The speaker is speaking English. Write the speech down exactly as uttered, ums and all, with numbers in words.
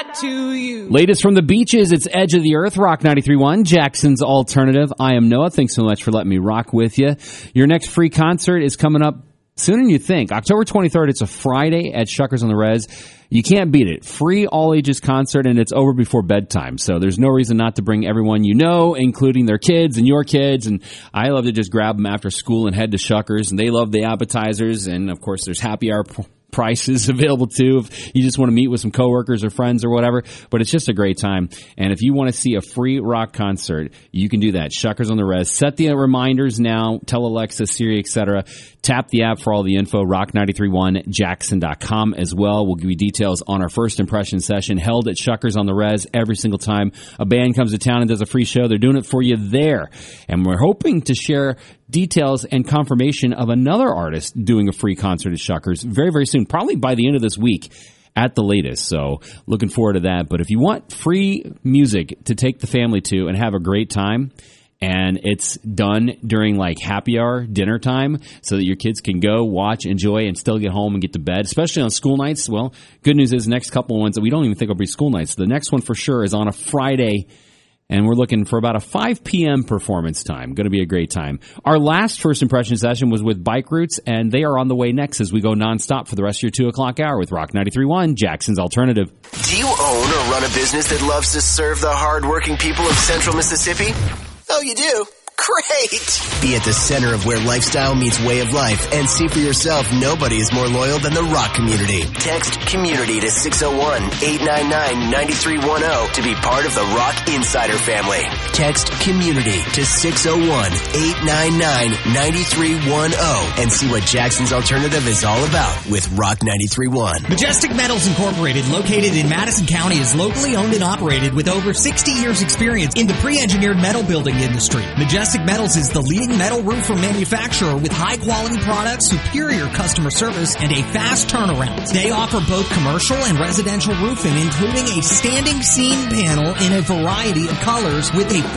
to you. Latest from the beaches, it's Edge of the Earth, Rock ninety-three point one, Jackson's Alternative. I am Noah. Thanks so much for letting me rock with you. Your next free concert is coming up sooner than you think. October twenty-third, it's a Friday at Shuckers on the Res. You can't beat it. Free all-ages concert, and it's over before bedtime. So there's no reason not to bring everyone you know, including their kids and your kids. And I love to just grab them after school and head to Shuckers. And they love the appetizers. And, of course, there's happy hour p- prices available, too, if you just want to meet with some coworkers or friends or whatever. But it's just a great time. And if you want to see a free rock concert, you can do that. Shuckers on the Res. Set the reminders now. Tell Alexa, Siri, et cetera. Tap the app for all the info, rock nine three one jackson dot com as well. We'll give you details on our first impression session held at Shuckers on the Res every single time a band comes to town and does a free show. They're doing it for you there. And we're hoping to share details and confirmation of another artist doing a free concert at Shuckers very, very soon, probably by the end of this week at the latest. So looking forward to that. But if you want free music to take the family to and have a great time, and it's done during like happy hour, dinner time, so that your kids can go, watch, enjoy, and still get home and get to bed, especially on school nights. Well, good news is the next couple of ones that we don't even think will be school nights. The next one for sure is on a Friday, and we're looking for about a five p.m. performance time. Going to be a great time. Our last first impression session was with Bike Roots, and they are on the way next as we go nonstop for the rest of your two o'clock hour with Rock ninety-three point one, Jackson's Alternative. Do you own or run a business that loves to serve the hardworking people of Central Mississippi? Oh, you do? Great! Be at the center of where lifestyle meets way of life and see for yourself nobody is more loyal than the rock community. Text COMMUNITY to six oh one, eight nine nine, nine three one oh to be part of the Rock Insider family. Text COMMUNITY to six oh one, eight nine nine, nine three one oh and see what Jackson's Alternative is all about with Rock ninety-three point one. Majestic Metals Incorporated, located in Madison County, is locally owned and operated with over sixty years experience in the pre-engineered metal building industry. Majestic Metals is the leading metal roofer manufacturer with high-quality products, superior customer service, and a fast turnaround. They offer both commercial and residential roofing, including a standing seam panel in a variety of colors with a